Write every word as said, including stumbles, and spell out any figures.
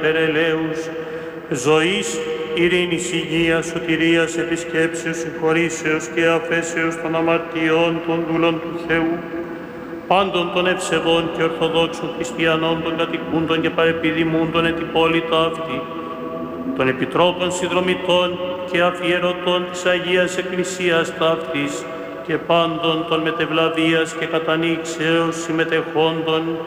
υπερελαίους, ζωής, ειρήνης, υγείας, σωτηρίας, επισκέψεως, συγχωρήσεως και αφέσεως των αμαρτιών των δούλων του Θεού, πάντων των ευσεβών και ορθοδόξων χριστιανών, των κατοικούντων και παρεπιδημούντων εν την πόλη ταύτη, των επιτρόπων συνδρομητών και αφιερωτών της Αγίας Εκκλησίας ταύτης και πάντων των μετευλαβίας και κατανοίξεως συμμετεχόντων